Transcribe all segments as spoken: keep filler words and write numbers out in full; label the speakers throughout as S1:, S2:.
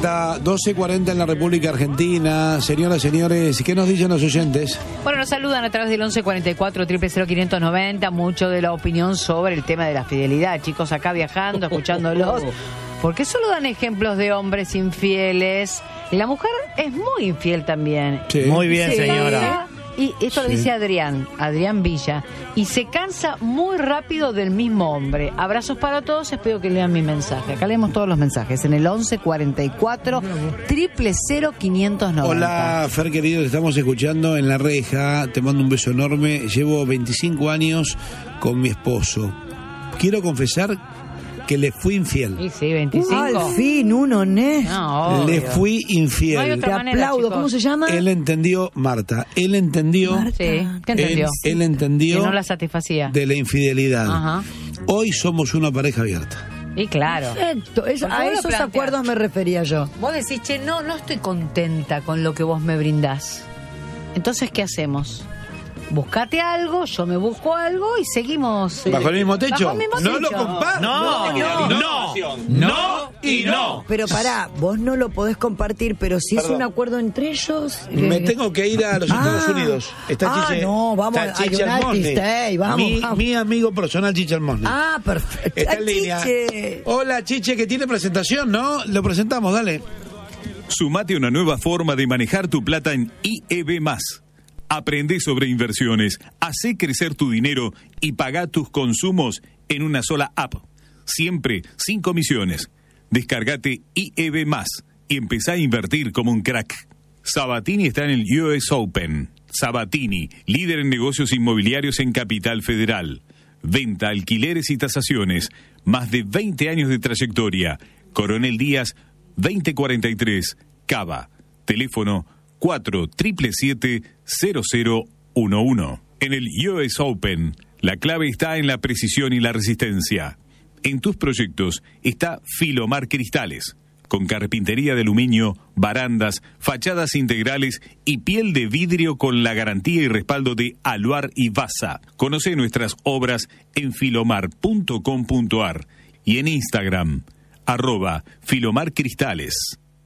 S1: cuarenta, doce cuarenta en la República Argentina. Señoras, señores, ¿qué nos dicen los oyentes?
S2: Bueno, nos saludan a través del once cuarenta y cuatro, cero cero quinientos noventa, mucho de la opinión sobre el tema de la fidelidad. Chicos, acá viajando, escuchándolos. ¿Por qué solo dan ejemplos de hombres infieles? La mujer es muy infiel también.
S3: Sí. Muy bien,
S2: Sí.
S3: señora.
S2: Y esto lo
S1: Sí.
S2: dice Adrián, Adrián Villa. Y se cansa muy rápido del mismo hombre. Abrazos para todos, espero que lean mi mensaje. Acá leemos todos los mensajes en el once cuarenta y cuatro, cero cero cero quinientos noventa.
S1: Hola, Fer querido, te estamos escuchando en La Reja. Te mando un beso enorme. Llevo veinticinco años con mi esposo. Quiero confesar que le fui infiel.
S2: Sí, sí, veinticinco.
S4: Al fin, uno, ¿no?
S2: No,
S1: Le
S2: obvio.
S1: fui
S2: No hay
S1: infiel.
S2: otra
S4: Te
S2: manera,
S4: aplaudo.
S2: chicos.
S4: ¿Cómo se llama?
S1: Él entendió, Marta, él entendió,
S4: Marta.
S2: Sí, ¿qué entendió?
S1: él, él entendió
S2: Que no la satisfacía.
S1: de la infidelidad.
S2: Ajá.
S1: Hoy somos una pareja abierta.
S2: Y claro.
S4: Perfecto. Es-
S2: Porque
S4: a
S2: vos lo
S4: esos
S2: planteás.
S4: acuerdos me refería yo.
S2: Vos decís, che, no, no estoy contenta con lo que vos me brindás. Entonces, ¿qué hacemos? Buscate algo, yo me busco algo y seguimos. eh,
S1: ¿Bajo el mismo techo?
S2: bajo el mismo
S1: No lo
S2: techo.
S1: comparto.
S3: No, no, no, no y no.
S4: Pero pará, vos no lo podés compartir, pero si es
S1: Perdón.
S4: un acuerdo entre ellos.
S1: Me
S4: eh,
S1: tengo que ir a los
S4: Ah.
S1: Estados Unidos. Está
S4: Ah,
S1: Chiche,
S4: no, vamos
S1: está
S4: a
S1: Chiche
S4: United
S1: Almosny.
S4: States, vamos,
S1: mi,
S4: vamos.
S1: mi amigo personal, Chiche Almosny.
S4: Ah, perfecto.
S1: Está
S4: Ah,
S1: en línea.
S4: Chiche.
S1: Hola, Chiche, que tiene presentación, ¿no? Lo presentamos, dale.
S5: Sumate a una nueva forma de manejar tu plata en I E B más. Aprende sobre inversiones, hacé crecer tu dinero y paga tus consumos en una sola app. Siempre sin comisiones. Descargate I E B más y empezá a invertir como un crack. Sabatini está en el U S Open. Sabatini, líder en negocios inmobiliarios en Capital Federal. Venta, alquileres y tasaciones. Más de veinte años de trayectoria. Coronel Díaz, veinte cuarenta y tres, Cava. Teléfono cuatro siete siete cero cero uno uno. En el U S Open, la clave está en la precisión y la resistencia. En tus proyectos está Filomar Cristales, con carpintería de aluminio, barandas, fachadas integrales y piel de vidrio con la garantía y respaldo de Aluar y Vasa. Conoce nuestras obras en filomar punto com punto ar y en Instagram, arroba Filomar Cristales.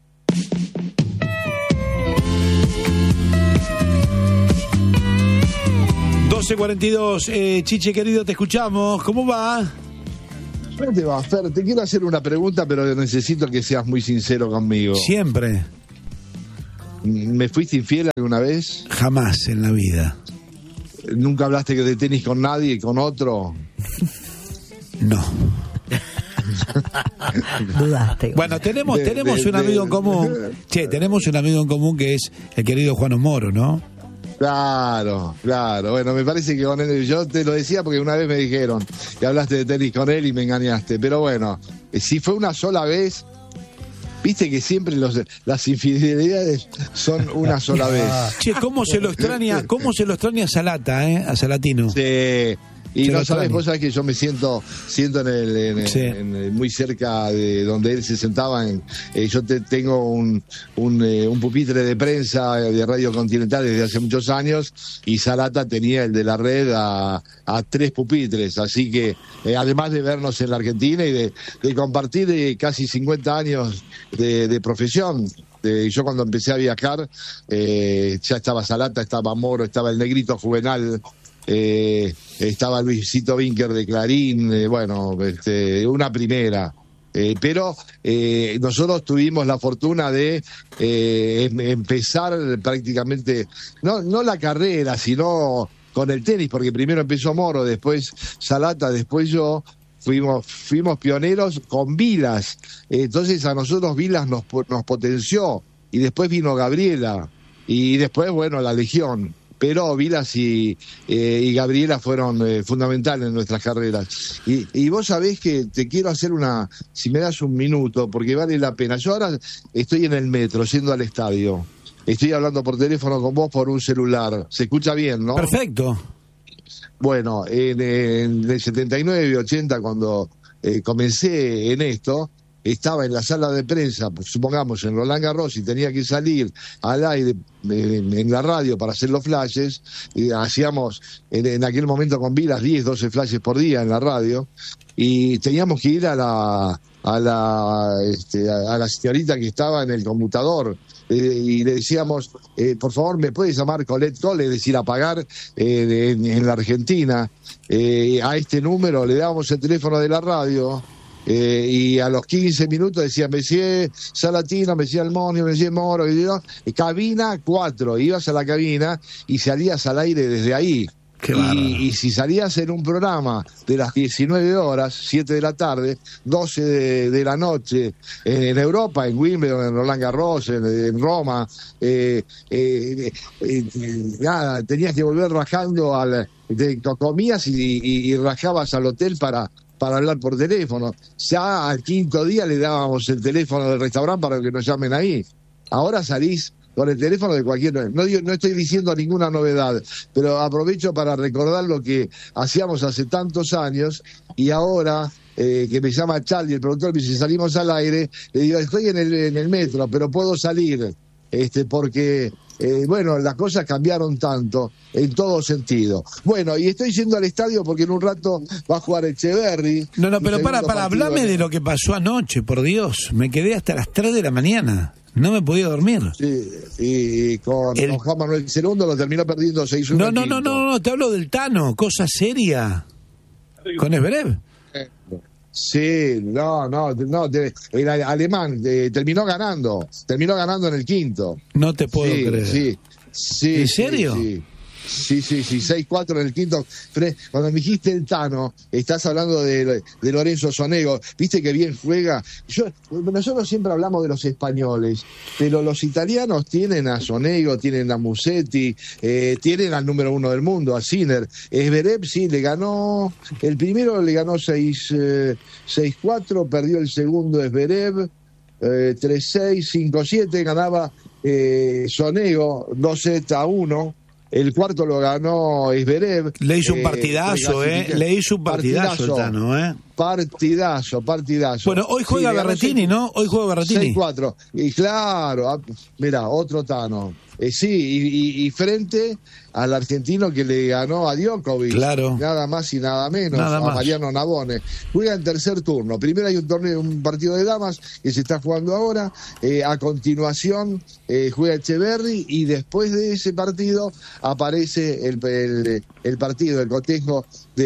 S1: doce cuarenta y dos, eh, Chiche querido, te escuchamos. ¿Cómo va?
S6: ¿Cómo te va, Fer? Te quiero hacer una pregunta, pero necesito que seas muy sincero conmigo.
S1: Siempre.
S6: ¿Me fuiste infiel alguna vez?
S1: Jamás en la vida.
S6: ¿Nunca hablaste de tenis con nadie, con otro?
S1: No.
S4: Dudaste.
S1: Bueno, tenemos,
S6: De-
S1: tenemos
S6: de-
S1: un amigo
S6: de-
S1: en común. Che, tenemos un amigo en común que es el querido Juan Moro, ¿no?
S6: Claro, claro. Bueno, me parece que con él, yo te lo decía porque una vez me dijeron que hablaste de tenis con él y me engañaste. Pero bueno, eh, si fue una sola vez, viste que siempre los, las infidelidades son una sola vez.
S1: Che, ¿cómo se lo extraña, cómo se lo extraña a Salata, eh? A Salatino.
S6: Sí. Y
S1: Se lo
S6: no sabes,
S1: extraña.
S6: vos sabés que yo me siento siento en el, en el-
S1: Sí.
S6: en el- muy cerca de donde él se sentaba. En, eh, yo te, tengo un, un, eh, un pupitre de prensa de Radio Continental desde hace muchos años y Salata tenía el de la red a, a tres pupitres. Así que, eh, además de vernos en la Argentina y de, de compartir eh, casi cincuenta años de, de profesión. De- yo cuando empecé a viajar, eh, ya estaba Salata, estaba Moro, estaba el Negrito Juvenal. Eh, estaba Luisito Vinker de Clarín, eh, bueno, este, una primera. Eh, pero eh, nosotros tuvimos la fortuna de eh, em- empezar prácticamente, no, no la carrera, sino con el tenis, porque primero empezó Moro, después Salata, después yo. Fuimos, fuimos pioneros con Vilas. Eh, entonces a nosotros Vilas nos, po- nos potenció. Y después vino Gabriela. Y después, bueno, la Legión. Pero Vilas y, eh, y Gabriela fueron eh, fundamentales en nuestras carreras. Y, y vos sabés que te quiero hacer una, si me das un minuto, porque vale la pena. Yo ahora estoy en el metro, yendo al estadio. Estoy hablando por teléfono con vos por un celular. Se escucha bien, ¿no?
S1: Perfecto.
S6: Bueno, en, en el setenta y nueve, ochenta, cuando eh, comencé en esto, estaba en la sala de prensa, pues, supongamos en Roland Garros, y tenía que salir al aire eh, en la radio para hacer los flashes. Y hacíamos en, en aquel momento con Vilas diez, doce flashes por día en la radio, y teníamos que ir a la, a la, este, a, a la señorita que estaba en el conmutador. Eh, y le decíamos, eh, por favor, ¿me puedes llamar Colette Cole? Es decir, a pagar eh, de, en, en la Argentina. Eh, a este número le dábamos el teléfono de la radio. Eh, y a los quince minutos decía Messier Salatino, Messier Almonio, Messier Moro, y yo, cabina cuatro, ibas a la cabina y salías al aire desde ahí. Y, y si salías en un programa de las diecinueve horas, siete de la tarde, doce de, de la noche, en, en Europa, en Wimbledon, en Roland Garros, en, en Roma, eh, eh, eh, eh, nada, tenías que volver rajando, al, te comías y, y, y rajabas al hotel para... para hablar por teléfono. Ya al quinto día le dábamos el teléfono del restaurante para que nos llamen ahí. Ahora salís con el teléfono de cualquier... No, digo, no estoy diciendo ninguna novedad, pero aprovecho para recordar lo que hacíamos hace tantos años y ahora... Eh, que me llama Charlie, el productor, me dice, salimos al aire, le digo, estoy en el, en el metro, pero puedo salir, este, porque... Eh, bueno, las cosas cambiaron tanto en todo sentido. Bueno, y estoy yendo al estadio porque en un rato va a jugar Echeverri.
S1: No, no, pero para, para, hablame de lo que pasó anoche, por Dios. Me quedé hasta las tres de la mañana. No me podía dormir.
S6: Sí, y con, el... con Juan Manuel Cerundo lo terminó perdiendo seis uno.
S1: No, no, no, no, no, te hablo del Tano, cosa seria. Con Zverev.
S6: Eh, Sí, no, no, no, te, el alemán eh, terminó ganando, terminó ganando en el quinto.
S1: No te puedo
S6: sí,
S1: creer.
S6: Sí, sí.
S1: ¿En serio?
S6: Sí, sí. Sí, sí, sí, seis cuatro en el quinto. Cuando me dijiste el Tano, estás hablando de, de Lorenzo Sonego, viste que bien juega. Yo, nosotros siempre hablamos de los españoles, pero los italianos tienen a Sonego, tienen a Musetti, eh, tienen al número uno del mundo, a Sinner. Zverev sí, le ganó, el primero le ganó seis cuatro, perdió el segundo Zverev, eh, tres seis, cinco siete, ganaba eh, Sonego dos sets a uno. El cuarto lo ganó Zverev.
S1: Le hizo un partidazo, eh. eh. Le hizo un partidazo, partidazo el Tano, eh.
S6: Partidazo, partidazo.
S1: Bueno, hoy juega sí, Berrettini, seis, ¿no? Hoy juega Berrettini.
S6: seis cuatro. Y claro, mira, otro Tano. Eh, sí, y, y, y frente al argentino que le ganó a Djokovic.
S1: Claro.
S6: Nada más y nada menos.
S1: Nada
S6: a
S1: más.
S6: Mariano Navone. Juega en tercer turno. Primero hay un torneo, un partido de damas que se está jugando ahora. Eh, a continuación eh, juega Echeverri y después de ese partido aparece el, el, el partido, el cotejo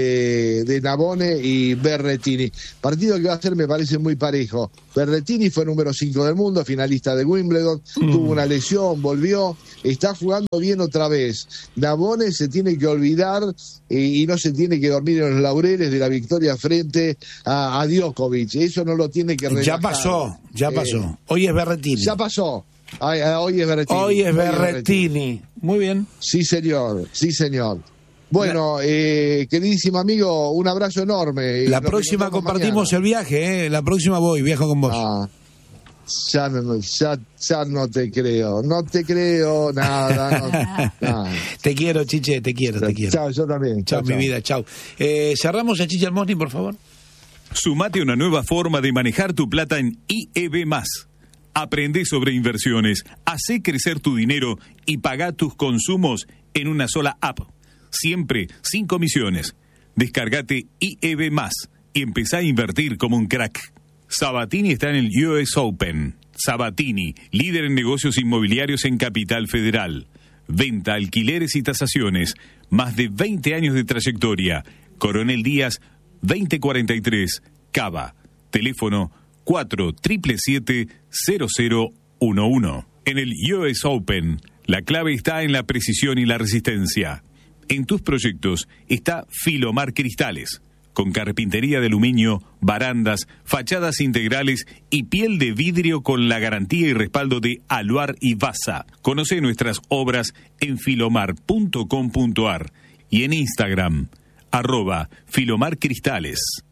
S6: de, de Navone y Berrettini. Partido que va a ser, me parece, muy parejo. Berrettini fue número cinco del mundo, finalista de Wimbledon, mm. tuvo una lesión, volvió, está jugando bien otra vez. Navone se tiene que olvidar eh, y no se tiene que dormir en los laureles de la victoria frente a, a Djokovic. Eso no lo tiene que relajar.
S1: Ya pasó, ya pasó. Eh, hoy es Berrettini.
S6: Ya pasó. Ay, hoy es Berrettini.
S1: Hoy es Berrettini. Muy bien.
S6: Sí, señor, sí, señor. Bueno, eh, queridísimo amigo, un abrazo enorme.
S1: La próxima compartimos mañana. El viaje, ¿eh? La próxima voy, viajo con vos.
S6: Ah, ya, no, ya, ya no te creo, no te creo nada. No, nada.
S1: Te quiero, Chiche, te quiero, te quiero.
S6: Chao, yo también.
S1: Chao, mi chau. vida, chao. Eh, cerramos a Chiche Almosni, por favor.
S5: Sumate a una nueva forma de manejar tu plata en I E B más. Aprende sobre inversiones, hacé crecer tu dinero y pagá tus consumos en una sola app. Siempre sin comisiones. Descargate I E B más y empezá a invertir como un crack. Sabatini está en el U S Open. Sabatini, líder en negocios inmobiliarios en Capital Federal. Venta, alquileres y tasaciones. Más de veinte años de trayectoria. Coronel Díaz, veinte cuarenta y tres, Cava. Teléfono cuatro siete siete siete cero cero uno uno. En el U S Open, la clave está en la precisión y la resistencia. En tus proyectos está Filomar Cristales, con carpintería de aluminio, barandas, fachadas integrales y piel de vidrio con la garantía y respaldo de Aluar y Vasa. Conoce nuestras obras en filomar punto com punto ar y en Instagram, arroba Filomar Cristales.